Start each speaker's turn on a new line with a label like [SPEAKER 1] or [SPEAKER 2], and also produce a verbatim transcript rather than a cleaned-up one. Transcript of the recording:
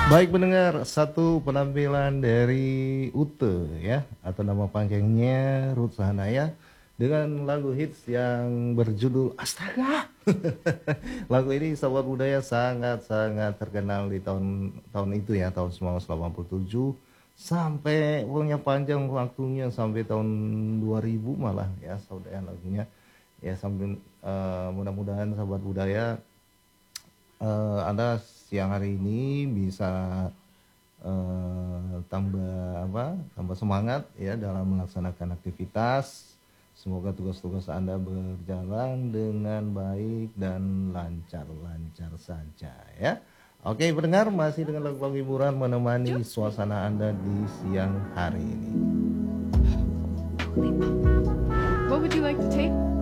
[SPEAKER 1] Baik pendengar, satu penampilan dari Ute ya, atau nama panjangnya Ruth Sahanaya dengan lagu hits yang berjudul Astaga. Lagu ini Sahabat Budaya sangat-sangat terkenal di tahun tahun itu ya, tahun seribu sembilan ratus delapan puluh tujuh sampai punya panjang waktunya sampai tahun dua ribu malah ya saudara lagunya. Ya sambil eh, mudah-mudahan Sahabat Budaya eh, Anda siang hari ini bisa eh, tambah apa tambah semangat ya dalam melaksanakan aktivitas. Semoga tugas-tugas Anda berjalan dengan baik dan lancar-lancar saja ya. Oke pendengar, masih dengan lagu-lagu hiburan menemani suasana Anda di siang hari ini.
[SPEAKER 2] What would you like to take?